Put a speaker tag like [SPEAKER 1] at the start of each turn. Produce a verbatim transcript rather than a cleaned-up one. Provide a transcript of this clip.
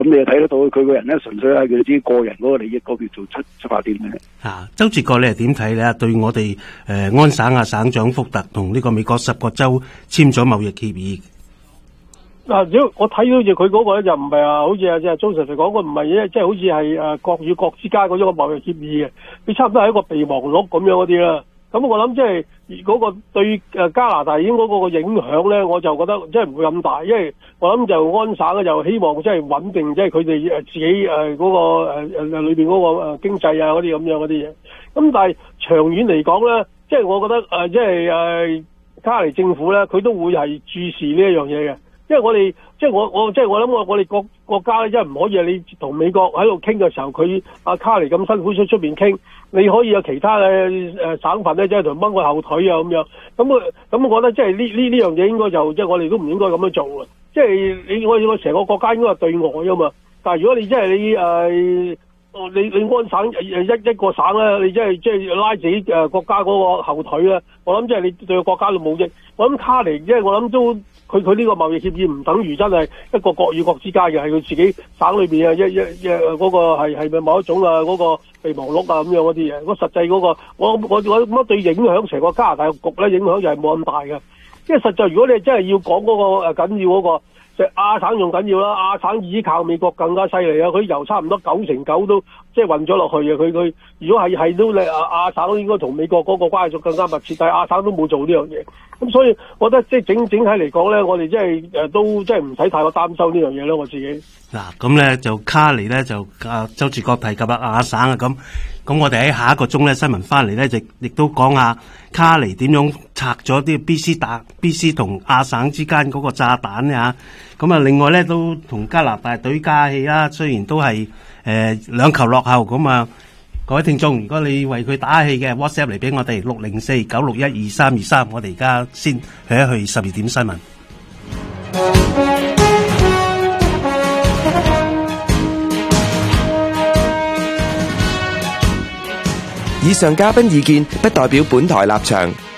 [SPEAKER 1] 咁你又睇得到佢個人咧，純粹係佢自己個人嗰個利益嗰邊做出出發點嘅。
[SPEAKER 2] 啊，周志國你係點睇咧？對我哋誒、呃、安省啊省長福特同呢個美國十個州簽咗貿易協議。
[SPEAKER 3] 嗱，如果我睇到就佢嗰個咧就唔係啊，好似啊即係鍾 Sir 講個唔係咧，即係好似係誒國與國之間嗰種貿易協議嘅，佢差唔多係一個備忘錄咁樣嗰啲啦。咁我諗即係嗰個對誒加拿大已經嗰個影響咧，我就覺得即係唔會咁大，因為我諗就安省咧就希望即係穩定，即係佢哋誒自己誒嗰個誒誒裏邊嗰個誒經濟啊嗰啲咁樣嗰啲嘢。咁但係長遠嚟講咧，即係我覺得誒即係誒加拿大政府咧，佢都會係注視呢一樣嘢嘅。因為我哋即係我我即係我諗我我哋國國家咧，即係唔可以你同美國喺度傾嘅時候，佢阿卡尼咁辛苦出出邊傾，你可以有其他嘅誒省份咧，即係同掹個後腿啊咁樣。咁我咁我覺得即係呢呢呢樣嘢應該就即係我哋都唔應該咁樣做嘅。即係你我我成個國家應該係對外啊嘛。但係如果你即係你誒。呃你你安省一一個省咧，你即係即係拉自己誒國家嗰個後腿咧，我諗即係你對個國家都冇益。我諗卡尼即係我諗都佢佢呢個貿易協議唔等於真係一個國與國之間嘅，係佢自己省裏邊啊一一一嗰個係係咪某一種啊嗰個備忘錄啊咁樣嗰啲嘢。嗰實際嗰個我我我乜對影響成個加拿大嘅局咧影響就係冇咁大嘅。因為實際如果你真係要講嗰個誒緊要嗰個。就亞省仲緊要啦，亞省依靠美國更加犀利啊！佢油差唔多九成九都即係運咗落去啊！佢佢如果係係都你亞亞省應該同美國嗰個關係就更加密切，但係亞省都冇做呢樣嘢，咁所以我覺得即係整整體嚟講咧，我哋即係誒都即係唔使太過擔憂呢樣嘢咯，我自己。
[SPEAKER 2] 嗱，咁咧就卡尼咧就啊周志國提及啊亞省啊咁，咁我哋喺下一個鐘咧新聞翻嚟咧，亦亦都講下卡尼點樣拆咗啲 B C 打 B C 同亞省之間嗰個炸彈咧嚇，咁啊另外咧都同加拿大隊加氣啦，雖然都係誒兩球落後咁啊，各位聽眾，如果你為佢打氣嘅 WhatsApp 嚟俾我哋六零四九六一二三二三，我哋而家先去一去十二點新聞。
[SPEAKER 4] 以上嘉賓意見不代表本台立場，